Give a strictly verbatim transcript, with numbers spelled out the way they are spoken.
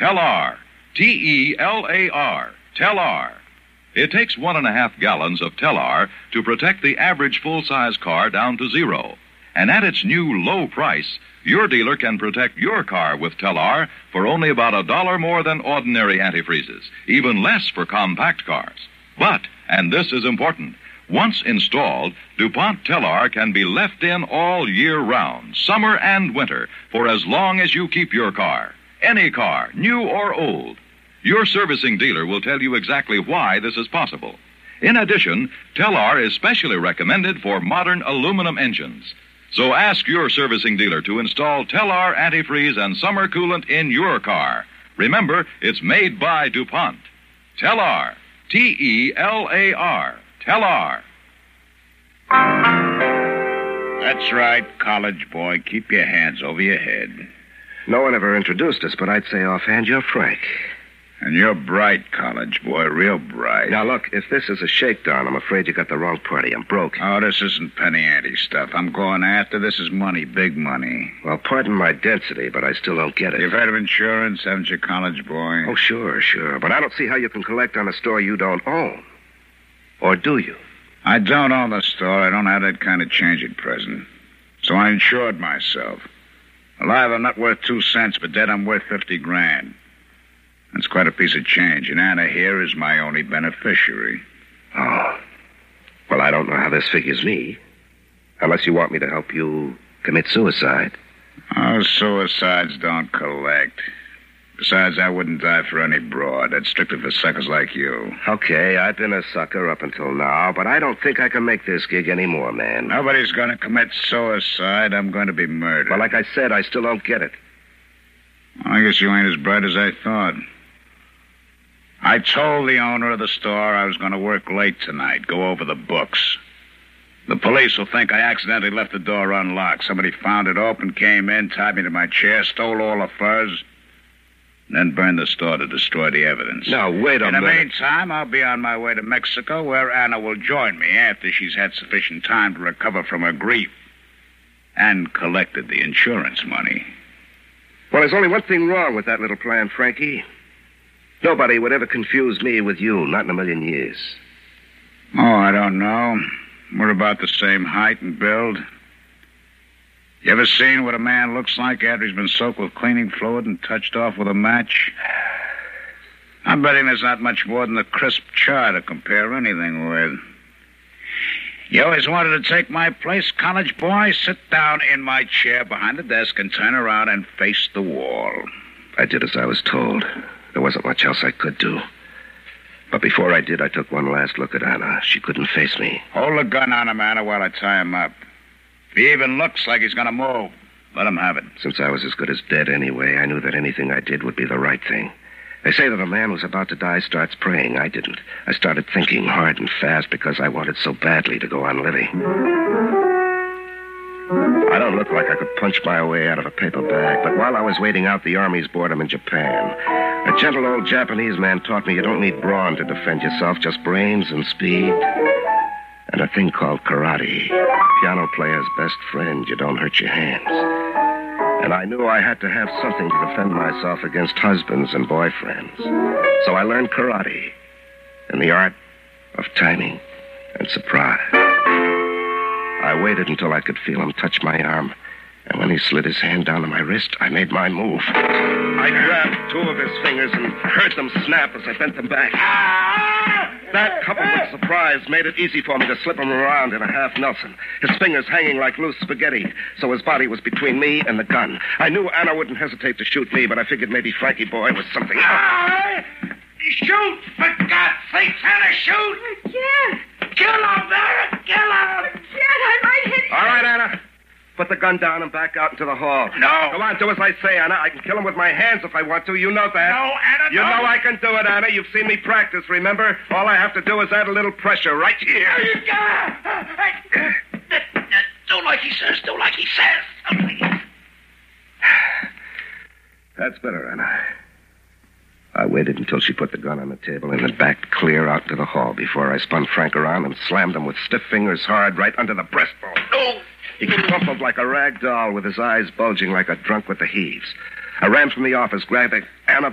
Telar. T E L A R. Telar. It takes one and a half gallons of Telar to protect the average full-size car down to zero. And at its new low price, your dealer can protect your car with Telar for only about a dollar more than ordinary antifreezes, even less for compact cars. But, and this is important, once installed, DuPont Telar can be left in all year round, summer and winter, for as long as you keep your car. Any car, new or old. Your servicing dealer will tell you exactly why this is possible. In addition, Telar is specially recommended for modern aluminum engines. So ask your servicing dealer to install Telar antifreeze and summer coolant in your car. Remember, it's made by DuPont. Telar. T E L A R. Telar. That's right, college boy. Keep your hands over your head. No one ever introduced us, but I'd say offhand you're Frank. And you're bright, college boy, real bright. Now, look, if this is a shakedown, I'm afraid you got the wrong party. I'm broke. Oh, this isn't penny ante stuff. I'm going after. This is money, big money. Well, pardon my density, but I still don't get it. You've heard of insurance, haven't you, college boy? Oh, sure, sure. But I don't see how you can collect on a store you don't own. Or do you? I don't own the store. I don't have that kind of change at present. So I insured myself. Alive, I'm not worth two cents, but dead, I'm worth fifty grand. That's quite a piece of change, and Anna here is my only beneficiary. Oh. Well, I don't know how this figures me. Unless you want me to help you commit suicide. Oh, suicides don't collect. Besides, I wouldn't die for any broad. That's strictly for suckers like you. Okay, I've been a sucker up until now, but I don't think I can make this gig anymore, man. Nobody's going to commit suicide. I'm going to be murdered. Well, like I said, I still don't get it. I guess you ain't as bright as I thought. I told the owner of the store I was going to work late tonight, go over the books. The police will think I accidentally left the door unlocked. Somebody found it open, came in, tied me to my chair, stole all the furs, and then burned the store to destroy the evidence. Now, wait a minute. In the minute. meantime, I'll be on my way to Mexico, where Anna will join me after she's had sufficient time to recover from her grief and collected the insurance money. Well, there's only one thing wrong with that little plan, Frankie. Nobody would ever confuse me with you, not in a million years. Oh, I don't know. We're about the same height and build. You ever seen what a man looks like after he's been soaked with cleaning fluid and touched off with a match? I'm betting there's not much more than a crisp char to compare anything with. You always wanted to take my place, college boy? Sit down in my chair behind the desk and turn around and face the wall. I did as I was told. There wasn't much else I could do. But before I did, I took one last look at Anna. She couldn't face me. Hold the gun on him, Anna, while I tie him up. If he even looks like he's going to move, let him have it. Since I was as good as dead anyway, I knew that anything I did would be the right thing. They say that a man who's about to die starts praying. I didn't. I started thinking hard and fast because I wanted so badly to go on living. I don't look like I could punch my way out of a paper bag, but while I was waiting out the Army's boredom in Japan, a gentle old Japanese man taught me you don't need brawn to defend yourself, just brains and speed. And a thing called karate. Piano player's best friend. You don't hurt your hands. And I knew I had to have something to defend myself against husbands and boyfriends. So I learned karate and the art of timing and surprise. I waited until I could feel him touch my arm, and when he slid his hand down to my wrist, I made my move. I grabbed two of his fingers and heard them snap as I bent them back. That, coupled with surprise, made it easy for me to slip him around in a half Nelson, his fingers hanging like loose spaghetti, so his body was between me and the gun. I knew Anna wouldn't hesitate to shoot me, but I figured maybe Frankie Boy was something else. Shoot! For God's sake, Anna, shoot! I can't. Kill him, Vera! Kill him! I can't. I might hit him. All right, Anna. Put the gun down and back out into the hall. No. Come on, do as I say, Anna. I can kill him with my hands if I want to. You know that. No, Anna, You no. know I can do it, Anna. You've seen me practice, remember? All I have to do is add a little pressure right here. There you go. Do like he says. Do like he says. Do like he says. That's better, Anna. I waited until she put the gun on the table and then backed clear out to the hall before I spun Frank around and slammed him with stiff fingers hard right under the breastbone. No. He crumpled like a rag doll with his eyes bulging like a drunk with the heaves. I ran from the office, grabbing Anna